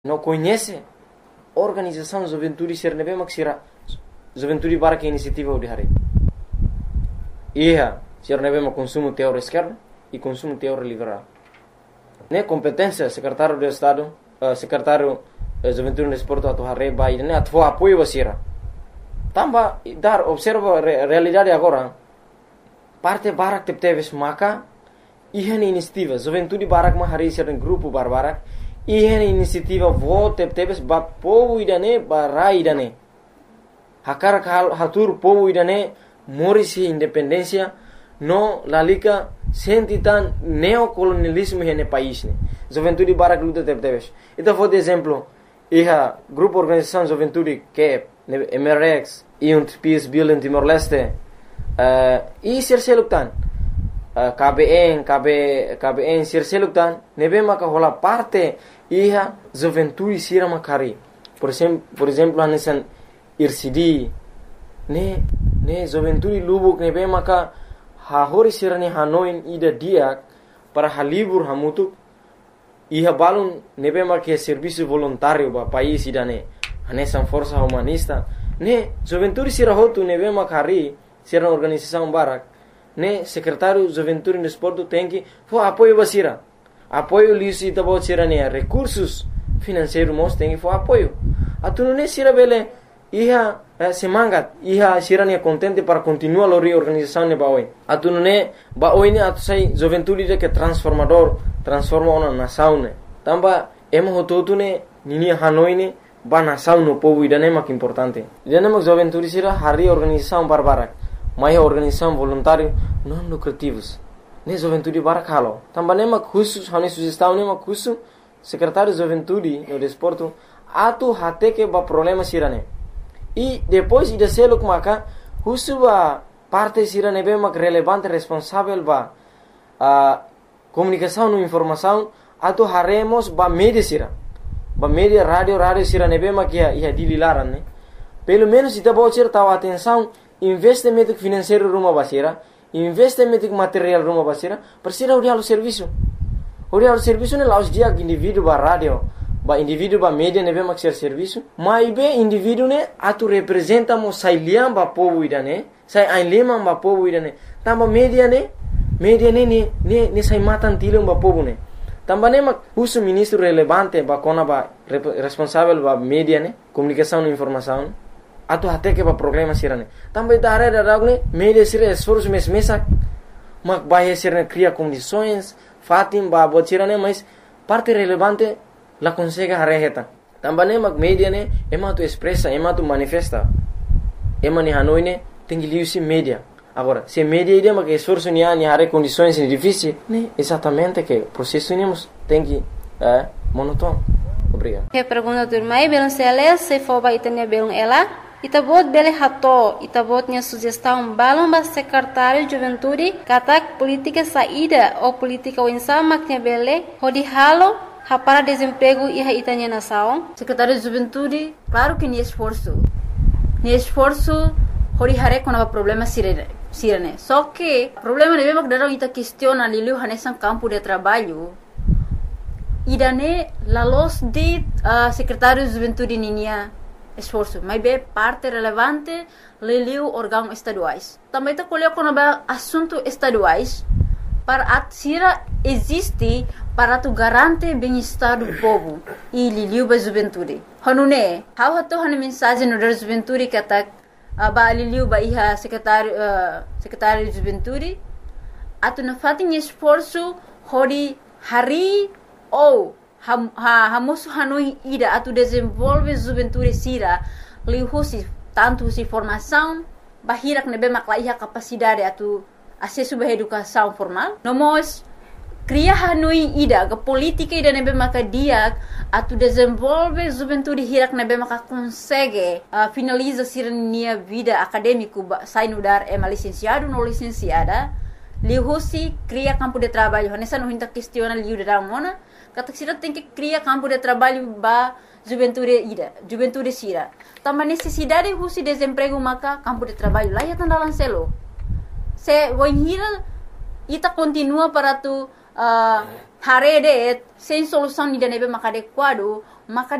não conhece organização juventude ser nebe maksira juventude para que iniciativa de hari ser nebe mak consumo teor esquerda e consumo teor liberal né competência secretário do estado secretário juventude no esporte atau hari bai né atvo apoio basira tamba dar observa realidade agora parte barak tepteves maka ihan inisiativa juventude barak ma hari ser grupo barbarak ihan inisiativa vote tepteves ba povo idane ba idane hakar hatur povo idane morisi independência no lalika sentitan neocolonialismo hene país ne juventude barak luta tepteves então vou de exemplo grupo organização juventude que MRX e peace building Timor Leste e serseluktan KBN serseluktan nebe maka hola parte juventude sira makari por exemplo anesan IRCD ne juventude lubuk nebe maka hahori sirani hanoin ida diak para halibur hamutuk balun nebe maka serviço voluntário ba país idane anesan força humanista ne juventude sira hotu nebe makari sira organização barak ne secretário juventude no esporte tem que apoio basira apoio liso ita bot sira ne recursos financeiros mos tem que apoio atuno ne sira bele semangat sira ne contente para continuar a organização ne baoi atuno ne baoi ne atu sai juventude que transforma uma nação ne tamba emo hototu ne nini hanoi ne ba nação no povo idane mak importante idane mak juventude sira hari organização barbarak mai organização voluntário não lucrativos ne juventude barakalo também mak khusus hane sugestão ne mak khusus secretário juventude no desporto atu hate que ba problema sirane e depois ida seluk maka khusus ba parte sirane be mak relevante responsável ba comunicação no informação atu haremos ba media sira ba media radio sirane be mak ia dililaran ne pelo menos ita bocir tahu atenção investimento financeiro rumah basira investimento material rumah basira persira urial serviço ne laus dia indivíduo ba radio ba indivíduo ba media nebe mak serviço mai be indivíduo ne atu representa mo sai liam ba povo idane sai ainlema ba povo idane tamba media ne sai matan tilum ba povo ne tamba ne mak uso ministro relevante ba kona ba responsável ba media ne comunicação e informação atu hate que ba problema sirane também da dagne media sira esforço mesa mak bahia sirane cria condições fatim ba bot sirane mas parte relevante la consegue hareheta também mak media ne tu expressa tu manifesta ni hanoi ne tem liusi media agora se media ide mak esforço ni hare condições difíceis ne exatamente que processo nimos tem que monotono obrigado que pergunta turmai belum se foba itania belum ela Itabot bele hato, itabotnya sugestão balão ba secretário de juventude, katak política saída ou política winsa maknya bele, hodi halo, para desemprego e itanya nação. Secretário de juventude, claro que nem esforço, hodi hare com problema sirene. Só que problema de bem que ita questiona liu hanesan campo de trabalho. Idane la los de secretário de juventude ninia esforço, mas bem parte relevante leliu órgãos estaduais. Também está colhendo com assunto estaduais para atsira existe para tu garante bem-estar do povo e leliu ba juventude. Hanune, how hato hane mensagem no da juventude que tá ba leliu ba iha secretário de juventude atu na fatin esforço hori hari ou hamus hanui ida atu desenvolve juventude sira lihusi tanto si formação bahirak nebe maklaiha capacidade atu acesso ba educação formal nomos cria hanui ida ga politika ida nebe makadia atu desenvolve juventude hirak nebe maka consegue finaliza sira nia vida acadêmico sai no dar licenciado no licenciada lihusi cria campo de trabalho nessa no hinta questiona liu da mona kata sira tem que criar campo de trabalho ba juventude sira também necessidade husi desemprego maka campo de trabalho lá ya tanda lancelo se voinhira ita continua para tu haredet sem solução ida nebe maka adequado, maka